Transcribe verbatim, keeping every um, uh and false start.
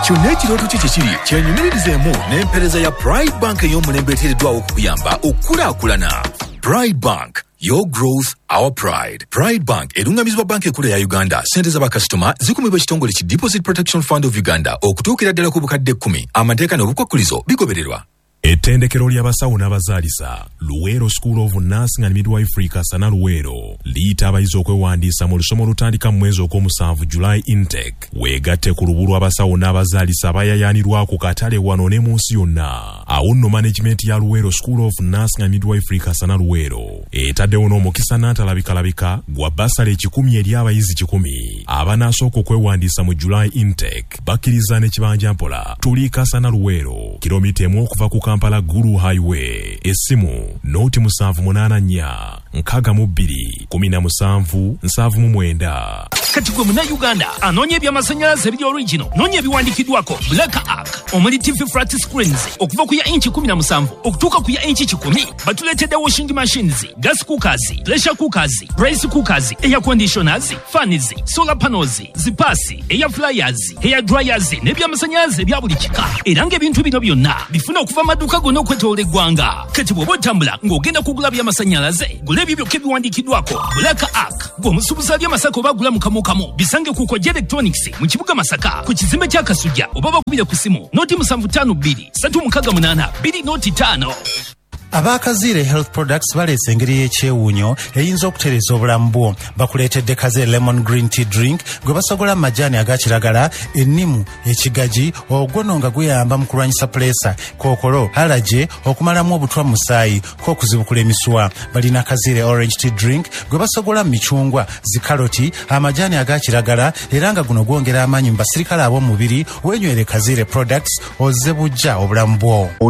kyonna ekirooto kye kiri kyenyumiririzemu n'empeereza ya Pride Bank ey'omulembe eteereddwawo okukuyamba okukulaakulana. Pride Bank, your growth, our pride. Pride Bank erungamizibwa banka ekkulu ya Uganda. Sente z'abakasitoma zikumibwa ekitongole ki Deposit Protection Fund of Uganda okutuukira ddala ku bukadde kkumi. Amateeka n'obukwakkulizo bigobererwa. Ettendekero ly'abasawo n'abazaalisa Luweero School of Nursing and Midwifery Kasana Luweero liyita abayizi okwewandiisa mu lusomo olutandika mu mwezi ogw'omusanvu July intake. Weegatte ku lubu lw'abasawo n'abazaalisa abayayaanirwa ku katale wano ne mu nsi yonna. Awo nno management ya Luweero School of Nursing and Midwifery Kasana Luweero etaddewo n'omukisa n'atalabikalabika gwa basale ekikumi eri abayizi kikumi abanaasooka okwewandiisa mu July intake. Bakkiriza n'ekibanja mpola tuli Kasana Luweero kilomita emu okuva ku Kampala Gulu Highway. Essimu noti musanvu munaana nnya nkaaga mu bbiri kumi na musanvu nsanvu mu mwenda. Kati gwe muna Uganda anoonya eby'amasannyalaze ebiri original noonya ebiwandiikiddwako Black Arc omuli T V flat screens okuva ku ya inchi kumi na musanvu okutuuka ku ya inchi kikumi. Batuleetedde washing machines, gas cookers, pressure cookers, rice cookers, air conditioners, fans, solar panels, zipasi, air fryers, hair dryers n'eby'amasannyalaze ebya buli kika. Era ng'ebintu bino byonna bifuna okuva amaduuka gonna okwetoola eggwanga. Kati bw'oba otambula ng'ogenda kugula by'amasannyalaze gula ebyo byokka ebiwandiikiddwako Black Arc. Gw'omusuubuza by'amasaka oba gula mu kamu kamu bisange ku Koja Electronics mu kibuga Masaka ku kizimbe kya Kasujja oba bakubire ku simu noti musanvu ttaano bbiri ssatu mukaaga munaana bbiri noti ttaano. Abakazire Health Products baleese engeri y'ekyewuunyo eyinza okutereeza obulamu bwo. Bakuleetedde Kazire Lemon Green Tea Drink gwe basogola amajaani aga kiragala, ennimu, ekigaji, ogwono nga guyamba mu kulwanyisa puleesa, kookolo, alaje, okumalamu obutwa mu musaayi, k'okuzibukula emiswa. Balina Kazire Orange Tea Drink gwe basogola mu micungwa, zikaloti, amajaani aga kiragala era nga guno gwongera amaanyi mu basirikale ab'omubiri. Weenywere Kazire Products ozze bujja obulamu bwo.